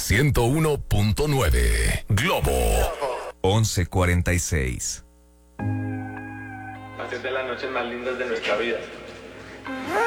101.9 Globo 11:46. Hacer de las noches más lindas de nuestra vida.